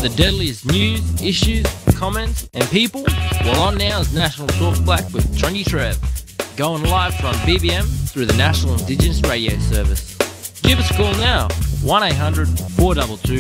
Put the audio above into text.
for the deadliest news, issues, comments, and people? Well, on now is National Talk Black with Trongy Trev, going live from BBM through the National Indigenous Radio Service. Give us a call now, 1-800-422